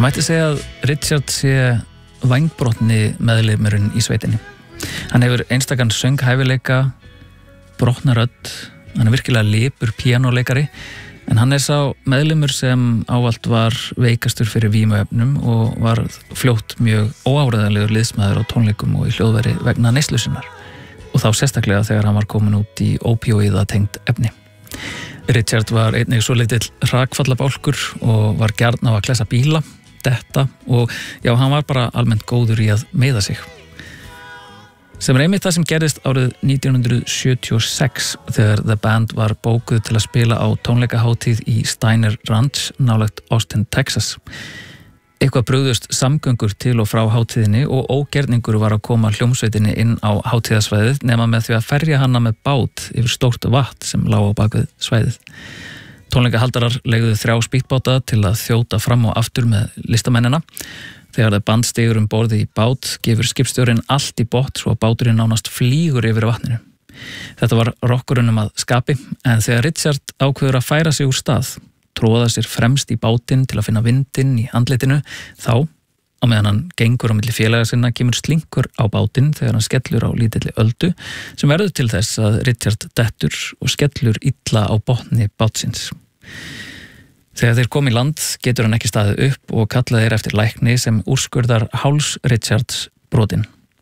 mætti segja að Richard sé vængbrotni meðlimurinn í sveitinni. Hann hefur einstakann sönghæfileika, brotna rödd, hann er virkilega lipur píanóleikari, en hann er sá meðlimur sem ávallt var veikastur fyrir vímuefnum og var fljótt mjög óáreiðanlegur liðsmaður á tónleikum og í hljóðveri vegna neyslu sinnar. Og þá sérstaklega þegar hann var komin út í ópíóíða tengt efni. Richard var einnig svo lítill hrakfallabálkur og var gjarn á að klessa bíla, detta og já, hann var bara almennt góður í að meiða sig. Sem er einmitt það sem gerðist árið 1976 þegar The Band var bókuð til að spila á tónleikahátíð í Steiner Ranch nálægt Austin, Texas. Eitthvað brugðust samgöngur til og frá hátíðinni og ógerningur var að koma hljómsveitinni inn á hátíðasvæðið nema með því að ferja hana með bát yfir stórt vatn sem lá á bakvið svæðið. Tónleikahaldarar leigðu 3 spýtbáta til að þjóta fram og aftur með listamennina. Þegar The Band stigur borði í bát gefur skipstjórinn allt í botn svo að báturinn nánast flýgur yfir vatninu. Þetta var rokkurinn að skapi en þegar Richard ákveður að færa sig úr stað, tróða sér fremst í bátinn til að finna vindinn í andlitinu, þá, á meðan hann gengur á milli félaga sinna, kemur slinkur á bátinn þegar hann skellur á lítilli öldu sem verður til þess að Richard dettur og skellur illa á botni bátsins. Þegar þeir kom í land getur hann ekki staðið upp og kallaði þeir eftir lækni sem úrskurðar háls Richards brotinn.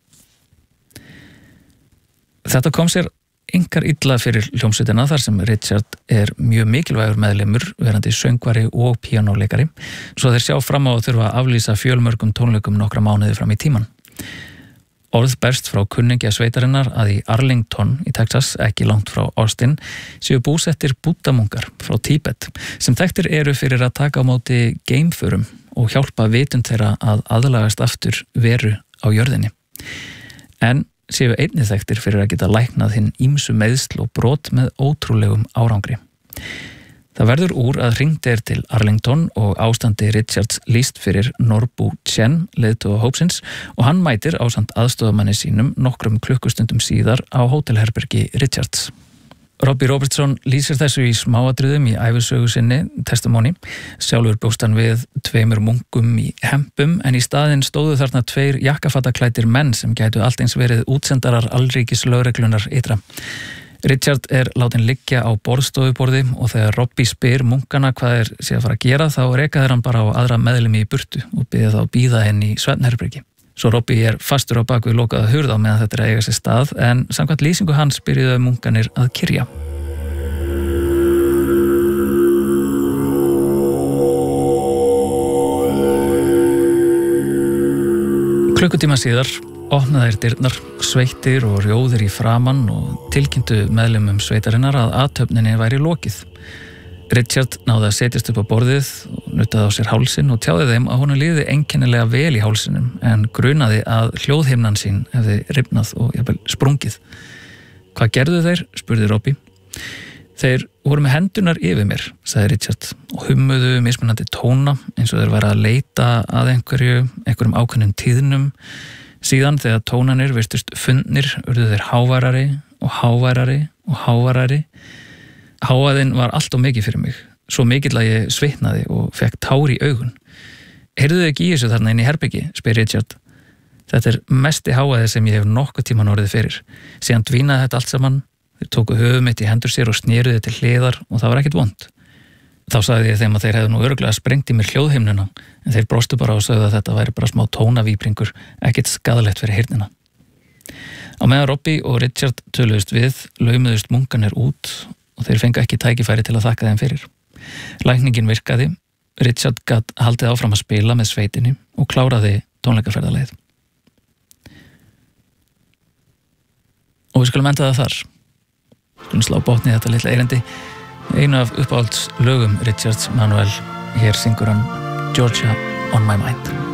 Þetta kom sér einkar illa fyrir hljómsveitina þar sem Richard er mjög mikilvægur meðlimur, verandi söngvari og píanóleikari, svo þeir sjá fram á að þurfa að aflýsa fjölmörgum tónleikum nokkra mánuði fram í tíman. Orð berst frá kunningja sveitarinnar að í Arlington í Texas, ekki langt frá Austin, séu búsettir búddamunkar frá Tíbet sem þekktir eru fyrir að taka á móti geimförum og hjálpa vitund þeirra að aðlagast aftur veru á jörðinni. En séu einnig þekktir fyrir að geta læknað hinn ýmsu meiðsl og brot með ótrúlegum árangri. Það verður úr að hringt til Arlington og ástandi Richards lýst fyrir Norbu Chen, leiðtoga hópsins, og hann mætir ásamt aðstoðamanni sínum nokkrum klukkustundum síðar á hótelherbergi Richards. Robbie Robertson lýsir þessu í smáatriðum í ævisögu sinni, Testimony. Sjálfur bjóst hann við 2 munkum í hempum en í staðinn stóðu þarna 2 jakkafataklæddir menn sem gætu allt eins verið útsendarar alríkis lögreglunar ytra. Richard er látin liggja á borðstofuborði og þegar Robbie spyr munkana hvað sé að fara að gera þá reka þeir hann bara á aðra meðlimi í burtu og biðja þá að bíða henni í svefnherbergi. Svo Robbie er fastur á bakvið lokaða hurð á meðan þetta að eiga sér stað en samkvæmt lýsingu hans byrjuðu munkanir að kyrja. Klukkutíma síðar opnaði þeir dyrnar, sveittir og rjóðir í framan og tilkynntu meðlimum sveitarinnar að athöfninni væri lokið. Richard náði að setjast upp á borðið og nuttaði á sér hálsinn og tjáði þeim að honum liði einkennilega vel í hálsinum en grunaði að hljóðhimnan sín hefði rifnað og jafnvel sprungið. Hvað gerðu þeir? Spurði Robbie. Þeir voru með hendunar yfir mér, sagði Richard og hummuðu mismunandi tóna eins og þeir væru að leita að einhverjum ákveðnum tíðnum. Síðan þegar tónanir virtust fundnir urðu þeir háværari og háværari og háværari. Hávaðinn var allt of mikið fyrir mig, svo mikill að ég svitnaði og fekk tár í augun. Heyrðuðu ekki í þessu þarna inn í herbergi, spyr Richard. Þetta er mesti hávaði sem ég hef nokkuð tíman orðið fyrir. Síðan dvínaði þetta allt saman, þeir tóku höfuð mitt í hendur sér og snéruðu til hliðar og það var ekkert vont. Þá sagði ég þeim að þeir hefðu nú örugglega sprengt í mér hljóðhimnuna, en þeir brostu bara og sögðu að þetta væri bara smá tónavíbringur, ekkert skaðlegt fyrir heyrnina. Á meðan Robbie og Richard töluðust við, laumuðust munkanir út og þeir fengu ekki tækifæri til að þakka þeim fyrir. Lækningin virkaði, Richard gat haldið áfram að spila með sveitinni og kláraði tónleikaferðaleið. Og við skulum enda það þar. Skulum slá botni þetta litla erindi. Einu af uppáhalds lögum Richards Manuel, hér syngur hann Georgia on my mind.